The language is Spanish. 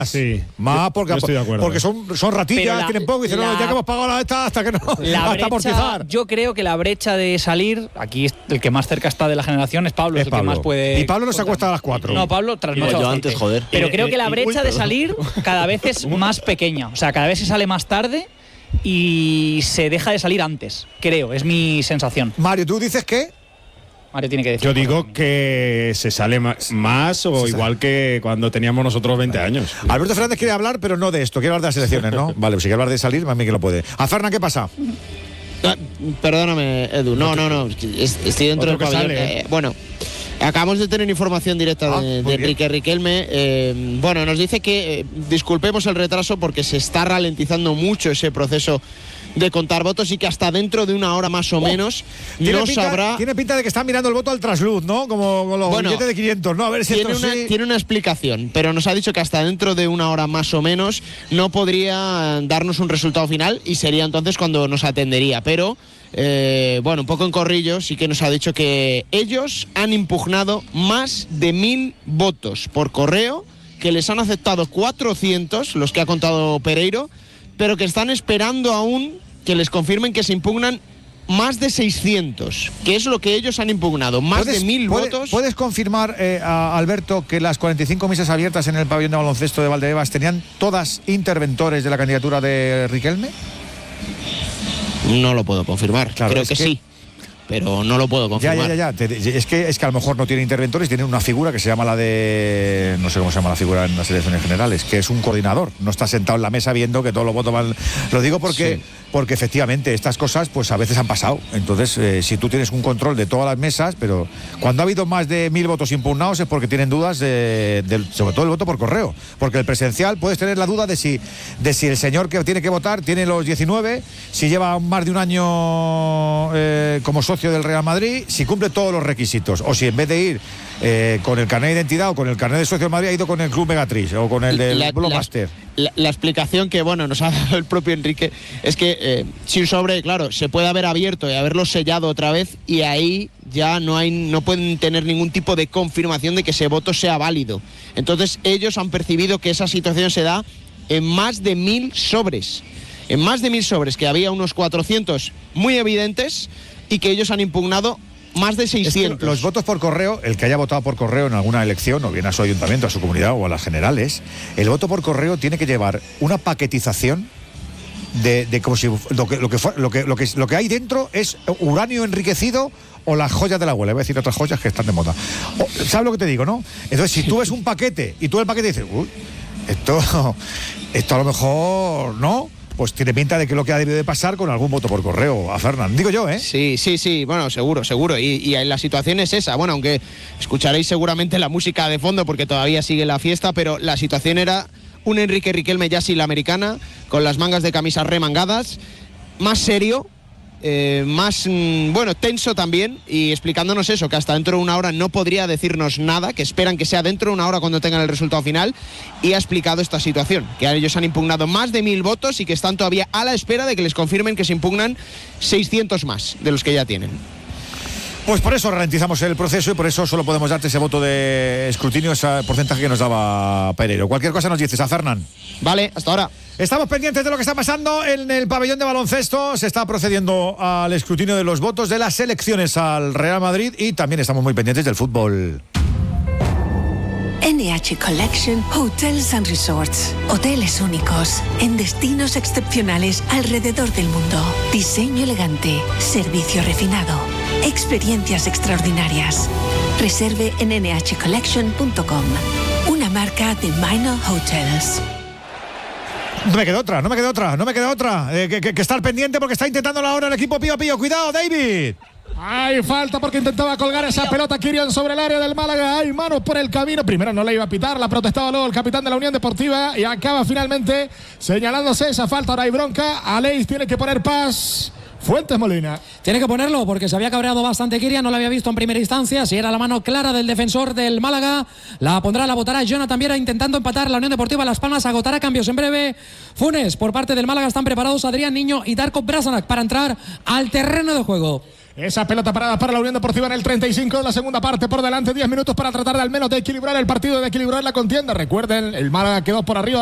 Sí, más porque son ratillas, tienen poco y dicen, no, ya que hemos pagado la esta hasta que no, hasta amortizar. Yo creo que la brecha de salir, aquí el que más cerca está de la generación es Pablo, es el que más puede. Y Pablo no se acuesta a las 4. No, Pablo trasnocha yo antes, joder. Pero creo que la brecha de salir cada vez es más pequeña, o sea, cada vez se sale más tarde y se deja de salir antes, creo, es mi sensación. Mario, ¿tú dices qué? Mario tiene que decir. Yo digo que se sale más o igual que cuando teníamos nosotros 20 años. Alberto Fernández quiere hablar, pero no de esto, quiere hablar de las elecciones, ¿no? Vale, pues si quiere hablar de salir, más bien que lo puede. A Fernan, ¿qué pasa? Perdóname, Edu. No. Estoy dentro del pabellón. Bueno, acabamos de tener información directa de Enrique Riquelme. Bueno, nos dice que disculpemos el retraso porque se está ralentizando mucho ese proceso de contar votos y que hasta dentro de una hora más o menos no sabrá. Tiene pinta de que están mirando el voto al trasluz, ¿no? Como con los billetes de 500, ¿no? A ver si tiene una explicación, pero nos ha dicho que hasta dentro de una hora más o menos no podría darnos un resultado final y sería entonces cuando nos atendería. Pero, bueno, un poco en corrillo, sí que nos ha dicho que ellos han impugnado más de 1000 votos por correo, que les han aceptado 400, los que ha contado Pereiro, pero que están esperando aún que les confirmen que se impugnan más de 600, que es lo que ellos han impugnado, más de 1000 votos. ¿Puedes confirmar, Alberto, que las 45 mesas abiertas en el pabellón de baloncesto de Valdebebas tenían todas interventores de la candidatura de Riquelme? No lo puedo confirmar, claro, creo que sí, pero no lo puedo confirmar. Ya. Es que a lo mejor no tiene interventores, tiene una figura que se llama la de... No sé cómo se llama la figura en las elecciones generales, que es un coordinador. No está sentado en la mesa viendo que todos los votos van... Lo digo porque efectivamente estas cosas pues a veces han pasado. Entonces, si tú tienes un control de todas las mesas, pero cuando ha habido más de 1000 votos impugnados es porque tienen dudas sobre todo el voto por correo. Porque el presencial puedes tener la duda de si el señor que tiene que votar tiene los 19, si lleva más de un año como socio del Real Madrid, si cumple todos los requisitos, o si en vez de ir con el carnet de identidad o con el carnet de socio del Madrid ha ido con el Club Megatriz o con el del Blockbuster. La explicación que, bueno, nos ha dado el propio Enrique es que si un sobre, claro, se puede haber abierto y haberlo sellado otra vez y ahí ya no pueden tener ningún tipo de confirmación de que ese voto sea válido. Entonces ellos han percibido que esa situación se da en más de 1000 sobres. En más de 1000 sobres, que había unos 400 muy evidentes y que ellos han impugnado más de 600. Es que los votos por correo, el que haya votado por correo en alguna elección, o bien a su ayuntamiento, a su comunidad o a las generales, el voto por correo tiene que llevar una paquetización de como si lo que hay dentro es uranio enriquecido o las joyas de la abuela. Voy a decir otras joyas que están de moda. ¿Sabes lo que te digo, no? Entonces, si tú ves un paquete y tú el paquete dices, uy, esto a lo mejor no, pues tiene pinta de que lo que ha debido de pasar con algún voto por correo a Fernan. Digo yo, ¿eh? Sí, bueno, seguro. Y la situación es esa. Bueno, aunque escucharéis seguramente la música de fondo porque todavía sigue la fiesta, pero la situación era un Enrique Riquelme ya sin la americana, con las mangas de camisas remangadas, más serio, más, bueno, tenso también, y explicándonos eso, que hasta dentro de una hora no podría decirnos nada, que esperan que sea dentro de una hora cuando tengan el resultado final, y ha explicado esta situación, que ellos han impugnado más de 1000 votos y que están todavía a la espera de que les confirmen que se impugnan 600 más de los que ya tienen. Pues por eso ralentizamos el proceso y por eso solo podemos darte ese voto de escrutinio, ese porcentaje que nos daba Pereiro. Cualquier cosa nos dices a Fernan. Vale, hasta ahora. Estamos pendientes de lo que está pasando en el pabellón de baloncesto. Se está procediendo al escrutinio de los votos de las elecciones al Real Madrid y también estamos muy pendientes del fútbol. NH Collection Hotels and Resorts. Hoteles únicos en destinos excepcionales alrededor del mundo. Diseño elegante, servicio refinado, experiencias extraordinarias. Reserve en nhcollection.com. Una marca de Minor Hotels. No me queda otra. Que estar pendiente porque está intentando ahora el equipo Pío Pío. Cuidado, David. Hay falta porque intentaba colgar esa pelota Kirian sobre el área del Málaga. Hay manos por el camino. Primero no le iba a pitar, la protestaba luego el capitán de la Unión Deportiva y acaba finalmente señalándose esa falta. Ahora hay bronca. Aleix tiene que poner paz. Fuentes Molina. Tiene que ponerlo porque se había cabreado bastante Kirian, no la había visto en primera instancia. Si era la mano clara del defensor del Málaga, la votará Jonathan Viera intentando empatar la Unión Deportiva Las Palmas. Agotará cambios en breve. Funes, por parte del Málaga están preparados Adrián Niño y Darko Brasanac para entrar al terreno de juego. Esa pelota parada para la Unión Deportiva en el 35 de la segunda parte. Por delante 10 minutos para tratar de al menos de equilibrar el partido, de equilibrar la contienda. Recuerden, el Málaga quedó por arriba.